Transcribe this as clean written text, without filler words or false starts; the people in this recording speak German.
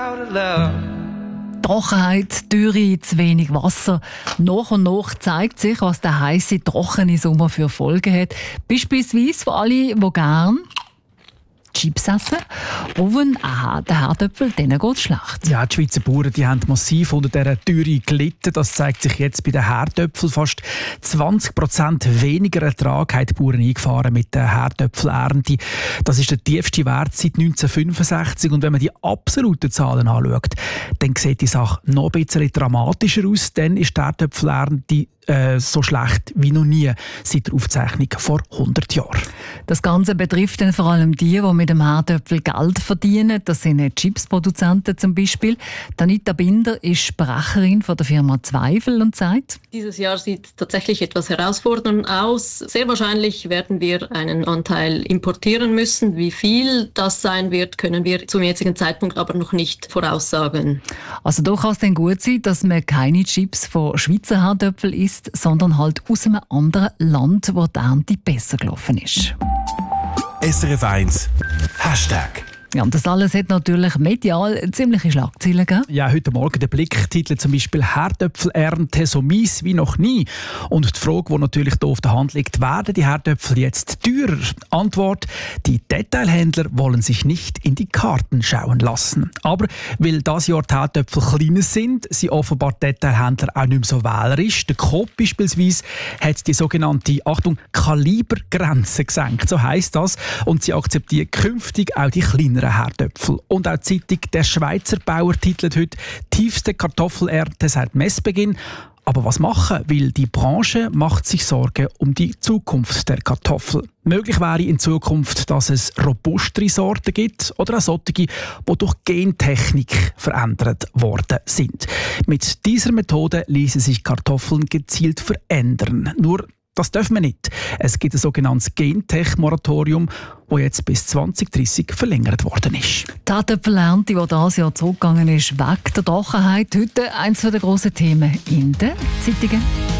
Trockenheit, Dürre, zu wenig Wasser. Nach und nach zeigt sich, was der heisse, trockene Sommer für Folgen hat. Beispielsweise für alle, die gerne Chips essen. Und der Herdöpfel, denen geht es schlecht. Ja, die Schweizer Bauern die haben massiv unter dieser Dürre gelitten. Das zeigt sich jetzt bei den Herdöpfeln. Fast 20% weniger Ertrag haben die Bauern eingefahren mit der Herdöpfelernte. Das ist der tiefste Wert seit 1965. Und wenn man die absoluten Zahlen anschaut, dann sieht die Sache noch ein bisschen dramatischer aus. Dann ist die Herdöpfelernte so schlecht wie noch nie seit der Aufzeichnung vor 100 Jahren. Das Ganze betrifft dann vor allem die mit dem Herdöpfel Geld verdienen. Das sind Chipsproduzenten zum Beispiel. Anita Binder ist Sprecherin von der Firma Zweifel und sagt: Dieses Jahr sieht tatsächlich etwas herausfordernd aus. Sehr wahrscheinlich werden wir einen Anteil importieren müssen. Wie viel das sein wird, können wir zum jetzigen Zeitpunkt aber noch nicht voraussagen. Also da kann es dann gut sein, dass man keine Chips von Schweizer Herdöpfel isst, sondern halt aus einem anderen Land, wo die Ernte besser gelaufen ist. SRF 1 Hashtag. Ja, und das alles hat natürlich medial ziemliche Schlagzeilen gegeben. Ja, heute Morgen der Blick titelt zum Beispiel «Herdöpfelernte so mies wie noch nie». Und die Frage, die natürlich hier auf der Hand liegt: werden die Herdöpfel jetzt teurer? Antwort: die Detailhändler wollen sich nicht in die Karten schauen lassen. Aber weil dieses Jahr die Herdöpfel kleiner sind offenbar die Detailhändler auch nicht mehr so wählerisch. Der Coop beispielsweise hat die sogenannte, Achtung, Kalibergrenze gesenkt, so heisst das. Und sie akzeptieren künftig auch die kleineren Herdöpfel. Und auch die Zeitung «Der Schweizer Bauer» titelt heute «Tiefste Kartoffelernte seit Messbeginn». Aber was machen? Weil die Branche macht sich Sorgen um die Zukunft der Kartoffel. Möglich wäre in Zukunft, dass es robustere Sorten gibt oder auch solche, die durch Gentechnik verändert worden sind. Mit dieser Methode ließen sich Kartoffeln gezielt verändern. Nur das dürfen wir nicht. Es gibt ein sogenanntes Gentech-Moratorium, das jetzt bis 2030 verlängert worden ist. Die Herdöpfelernte, die dieses Jahr zurückgegangen ist, weg der Trockenheit. Heute eines der grossen Themen in den Zeitungen.